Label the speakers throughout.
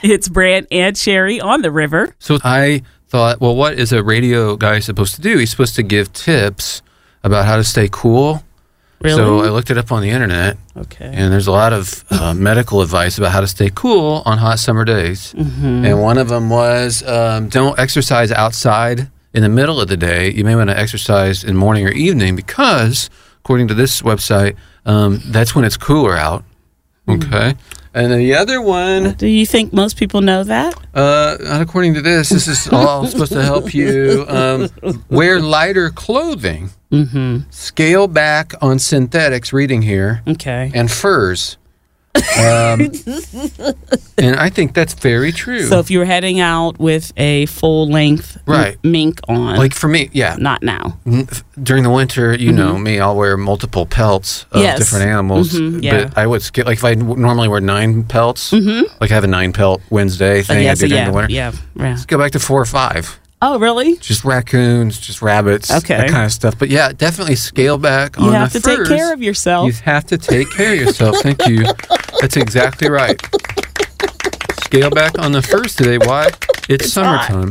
Speaker 1: It's Brant and Sherry on the river.
Speaker 2: So I thought, well, what is a radio guy supposed to do? He's supposed to give tips about how to stay cool.
Speaker 1: Really?
Speaker 2: So I looked it up on the internet.
Speaker 1: Okay.
Speaker 2: And there's a lot of medical advice about how to stay cool on hot summer days. Mm-hmm. And one of them was don't exercise outside in the middle of the day. You may want to exercise in morning or evening because, according to this website, that's when it's cooler out. Okay. And then the other one...
Speaker 1: Do you think most people know that?
Speaker 2: Not according to this. This is all supposed to help you. Wear lighter clothing. Mm-hmm. Scale back on synthetics, reading here.
Speaker 1: Okay.
Speaker 2: And furs. And I think that's very true.
Speaker 1: So if you're heading out with a full-length mink on...
Speaker 2: Like for me, yeah.
Speaker 1: Not now.
Speaker 2: During the winter, you know me, I'll wear multiple pelts of different animals. But I would skip, like if I normally wear 9 pelts, like I have a 9-pelt Wednesday thing I do during the winter.
Speaker 1: Yeah.
Speaker 2: Let's go back to 4 or 5.
Speaker 1: Oh, really?
Speaker 2: Just raccoons, just rabbits, that kind of stuff. But yeah, definitely scale back on the furs.
Speaker 1: You have to take care of yourself.
Speaker 2: You have to take care of yourself. Thank you. That's exactly right. Scale back on the furs today. Why? It's summertime.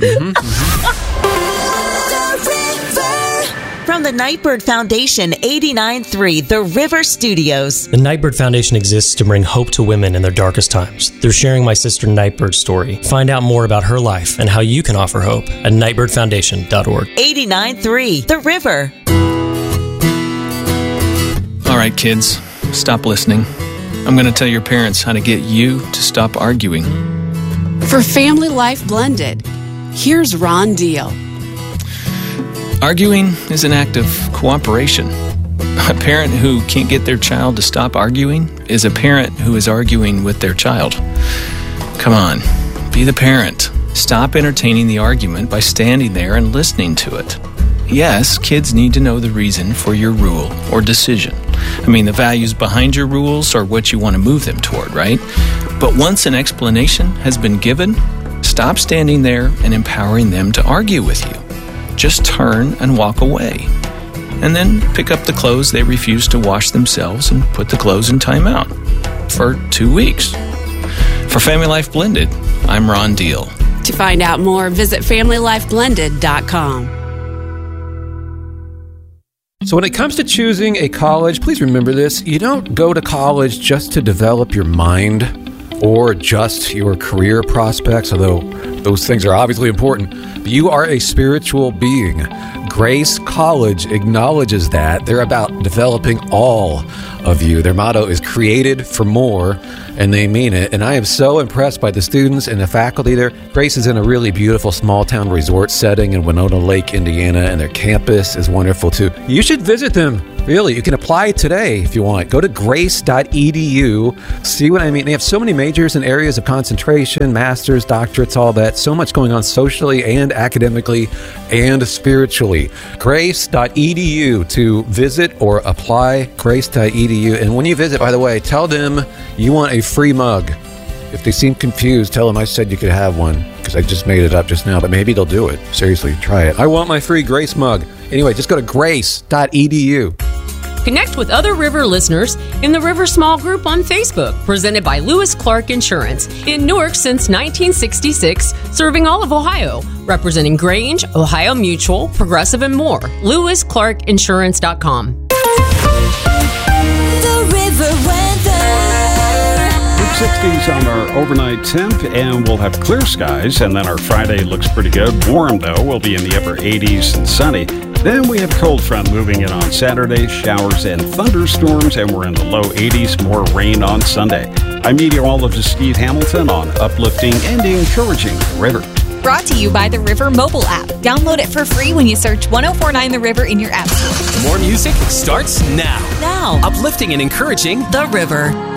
Speaker 3: From the Nightbird Foundation, 89.3 The River Studios.
Speaker 4: The Nightbird Foundation exists to bring hope to women in their darkest times. They're sharing my sister Nightbird's story. Find out more about her life and how you can offer hope at nightbirdfoundation.org.
Speaker 3: 89.3 The River.
Speaker 5: All right, kids, stop listening. I'm going to tell your parents how to get you to stop arguing.
Speaker 6: For Family Life Blended, here's Ron Deal.
Speaker 5: Arguing is an act of cooperation. A parent who can't get their child to stop arguing is a parent who is arguing with their child. Come on, be the parent. Stop entertaining the argument by standing there and listening to it. Yes, kids need to know the reason for your rule or decision. I mean, the values behind your rules are what you want to move them toward, right? But once an explanation has been given, stop standing there and empowering them to argue with you. Just turn and walk away. And then pick up the clothes they refuse to wash themselves and put the clothes in timeout for 2 weeks. For Family Life Blended, I'm Ron Deal.
Speaker 6: To find out more, visit FamilyLifeBlended.com.
Speaker 2: So when it comes to choosing a college, please remember this. You don't go to college just to develop your mind or just your career prospects, although those things are obviously important. You are a spiritual being. Grace College acknowledges that. They're about developing all of you. Their motto is created for more, and they mean it. And I am so impressed by the students and the faculty there. Grace is in a really beautiful small-town resort setting in Winona Lake, Indiana, and their campus is wonderful, too. You should visit them. Really, you can apply today if you want. Go to grace.edu. See what I mean? They have so many majors and areas of concentration, masters, doctorates, all that. So much going on socially and academically and spiritually. Grace.edu to visit or apply. Grace.edu. And when you visit, by the way, tell them you want a free mug. If they seem confused, tell them I said you could have one because I just made it up just now, but maybe they'll do it. Seriously, try it. I want my free Grace mug. Anyway, just go to grace.edu.
Speaker 7: Connect with other River listeners in the River Small Group on Facebook, presented by Lewis Clark Insurance. In Newark since 1966, serving all of Ohio, representing Grange, Ohio Mutual, Progressive, and more. LewisClarkInsurance.com.
Speaker 3: The River weather.
Speaker 8: Mid-60s on our overnight temp, and we'll have clear skies, and then our Friday looks pretty good. Warm, though. We'll be in the upper 80s and sunny. Then we have cold front moving in on Saturday, showers and thunderstorms, and we're in the low 80s, more rain on Sunday. I'm meteorologist Steve Hamilton on Uplifting and Encouraging the River.
Speaker 9: Brought to you by the River mobile app. Download it for free when you search 1049 The River in your app store.
Speaker 10: More music starts now.
Speaker 3: Now.
Speaker 10: Uplifting and encouraging
Speaker 3: the River.